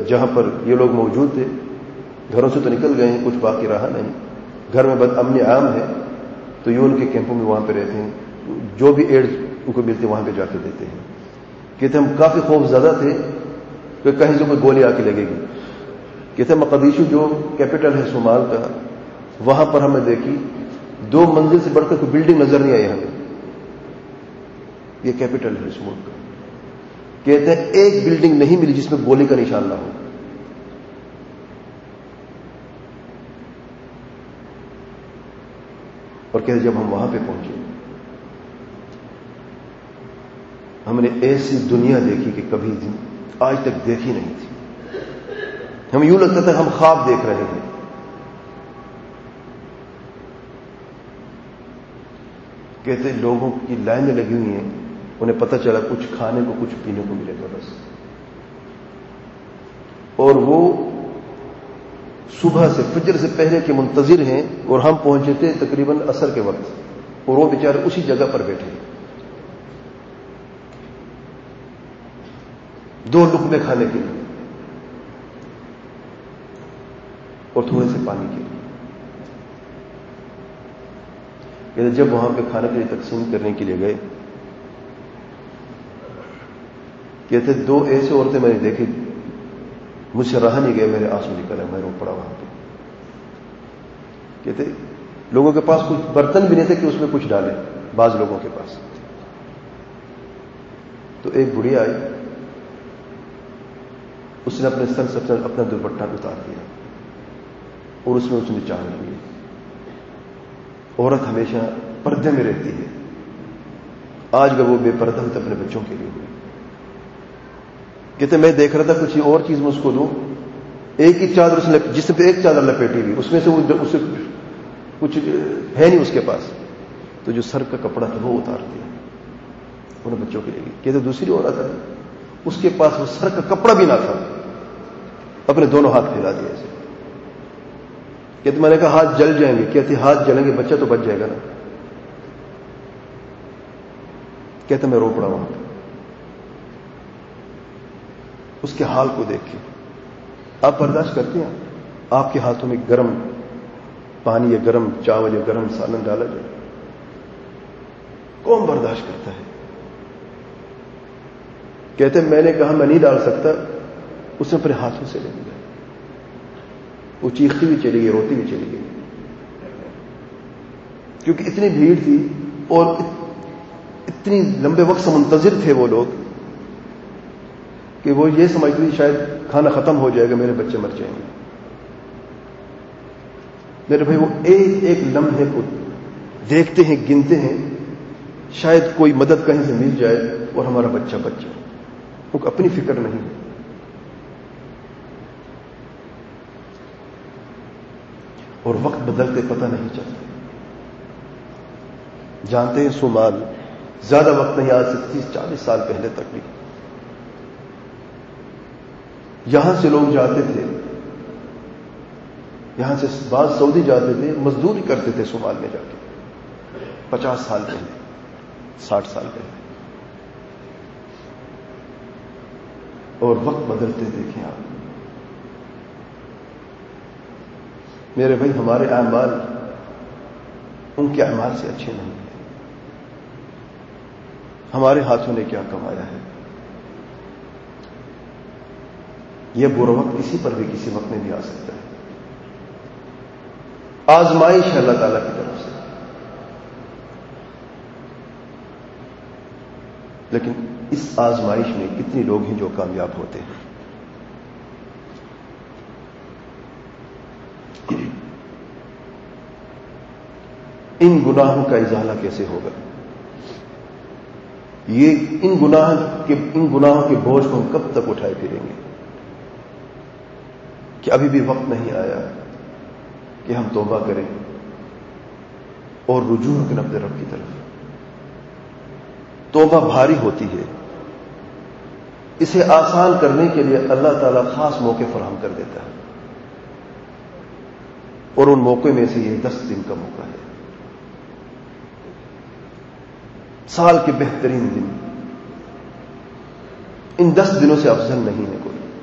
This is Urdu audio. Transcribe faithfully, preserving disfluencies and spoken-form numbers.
جہاں پر یہ لوگ موجود تھے گھروں سے تو نکل گئے ہیں، کچھ باقی رہا نہیں، گھر میں بد امن عام ہے، تو یہ ان کے کیمپوں میں وہاں پہ رہتے ہیں، جو بھی ایڈ ان کو ملتے وہاں پہ جا کے دیتے ہیں۔ کہتے ہم کافی خوف زدہ تھے کہ کہیں سے کوئی گولی آ کے لگے گی۔ کہتے مقدیشو جو کیپٹل ہے صومال کا، وہاں پر ہمیں دیکھی دو منزل سے بڑھ کر کوئی بلڈنگ نظر نہیں آئی ہمیں، یہ کیپٹل ہے اس ملک کا۔ کہتے ہیں ایک بلڈنگ نہیں ملی جس میں گولی کا نشان نہ ہو۔ اور کہتے جب ہم وہاں پہ پہنچے ہم نے ایسی دنیا دیکھی کہ کبھی آج تک دیکھی نہیں تھی، ہمیں یوں لگتا تھا ہم خواب دیکھ رہے ہیں۔ کہتے لوگوں کی لائنیں لگی ہوئی ہیں، انہیں پتہ چلا کچھ کھانے کو کچھ پینے کو ملے گا بس، اور وہ صبح سے فجر سے پہلے کے منتظر ہیں، اور ہم پہنچے تھے تقریباً عصر کے وقت، اور وہ بیچارے اسی جگہ پر بیٹھے ہیں، دو لقمے کھانے کے لیے اور تھوڑے سے پانی کے لیے۔ کہ جب وہاں پہ کھانے کے لیے تقسیم کرنے کے لیے گئے، کہتے دو ایسے عورتیں میں نے دیکھی، مجھ سے رہا نہیں گئے، میرے آنسو نکلے، میں رو پڑا وہاں پہ۔ کہتے لوگوں کے پاس کچھ برتن بھی نہیں تھے کہ اس میں کچھ ڈالیں، بعض لوگوں کے پاس۔ تو ایک بڑھیا آئی، اس نے اپنے سر سے اپنا دوپٹہ اتار دیا اور اس میں اس نے چاند لیے۔ عورت ہمیشہ پردے میں رہتی ہے، آج اگر وہ بے پردہ ہوئی تو اپنے بچوں کے لیے ہوئی۔ کہتے میں دیکھ رہا تھا کچھ اور چیز میں اس کو دوں، ایک ہی چادر اس نے، جس پہ ایک چادر لپیٹی ہوئی، اس میں سے وہ اسے کچھ ہے نہیں اس کے پاس، تو جو سر کا کپڑا تھا وہ اتار دیا انہیں بچوں کے لیے۔ کہتے دوسری عورت ہے، اس کے پاس وہ سر کا کپڑا بھی نہ تھا، اپنے دونوں ہاتھ پھیلا دیے ایسے۔ کہتے میں نے کہا ہاتھ جل جائیں گے، کہتے ہاتھ جلیں گے بچہ تو بچ جائے گا نا۔ کہتے میں رو پڑا وہاں پہ اس کے حال کو دیکھ کے۔ آپ برداشت کرتے ہیں آپ کے ہاتھوں میں گرم پانی یا گرم چاول یا گرم سالن ڈالا جائے؟ کون برداشت کرتا ہے؟ کہتے میں نے کہا میں نہیں ڈال سکتا، اس نے اپنے ہاتھوں سے لے لیا، وہ چیختی بھی چلی گئی، روتی بھی چلی گئی، کیونکہ اتنی بھیڑ تھی اور اتنی لمبے وقت سے منتظر تھے وہ لوگ کہ وہ یہ سمجھتے تھے شاید کھانا ختم ہو جائے گا، میرے بچے مر جائیں گے۔ میرے بھائی وہ ایک ایک لمحے کو دیکھتے ہیں، گنتے ہیں، شاید کوئی مدد کہیں سے مل جائے اور ہمارا بچہ بچ جائے، ان کو اپنی فکر نہیں ہے۔ اور وقت بدلتے پتہ نہیں چلتا۔ جانتے ہیں صومال زیادہ وقت نہیں، آج سے تیس چالیس سال پہلے تک بھی یہاں سے لوگ جاتے تھے، یہاں سے بعض سعودی جاتے تھے، مزدوری کرتے تھے صومال میں جا کے، پچاس سال پہلے، ساٹھ سال پہلے۔ اور وقت بدلتے دیکھیں آپ میرے بھائی، ہمارے اعمال ان کے اعمال سے اچھے نہیں ہیں۔ ہمارے ہاتھوں نے کیا کمایا ہے؟ یہ برا وقت کسی پر بھی کسی وقت میں بھی آ سکتا ہے، آزمائش ہے اللہ تعالیٰ کی طرف سے۔ لیکن اس آزمائش میں کتنے لوگ ہیں جو کامیاب ہوتے ہیں؟ ان گناہوں کا ازالہ کیسے ہوگا؟ یہ ان گناہ کے ان گناہوں کے بوجھ کو ہم کب تک اٹھائے پھریں گے؟ کہ ابھی بھی وقت نہیں آیا کہ ہم توبہ کریں اور رجوع کریں اپنے رب کی طرف۔ توبہ بھاری ہوتی ہے، اسے آسان کرنے کے لیے اللہ تعالیٰ خاص موقع فراہم کر دیتا ہے، اور ان موقع میں سے یہ دس دن کا موقع ہے، سال کے بہترین دن۔ ان دس دنوں سے افضل نہیں ہے کوئی۔